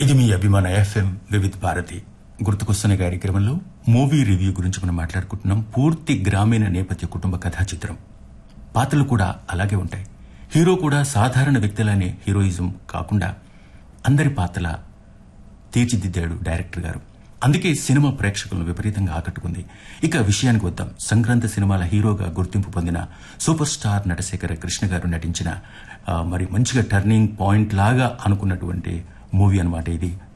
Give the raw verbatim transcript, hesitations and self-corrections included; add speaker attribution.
Speaker 1: ఇది మీ అభిమాన ఎఫ్ఎం వివిధ భారతి గుర్తుకొస్తున్న కార్యక్రమంలో మూవీ రివ్యూ గురించి మనం మాట్లాడుకుంటున్నాం. పూర్తి గ్రామీణ నేపథ్య కుటుంబ కథా చిత్రం. పాత్రలు కూడా అలాగే ఉంటాయి. హీరో కూడా సాధారణ వ్యక్తులనే హీరోయిజం కాకుండా అందరి పాత్రల తీర్చిదిద్దాడు డైరెక్టర్ గారు. అందుకే సినిమా ప్రేక్షకులను విపరీతంగా ఆకట్టుకుంది. ఇక విషయానికి వద్దాం. సంక్రాంతి సినిమాల హీరోగా గుర్తింపు పొందిన సూపర్ స్టార్ నటశేఖర కృష్ణ గారు నటించిన మరి మంచిగా టర్నింగ్ పాయింట్ లాగా అనుకున్నటువంటి మూవీ అన్నమాట ఇది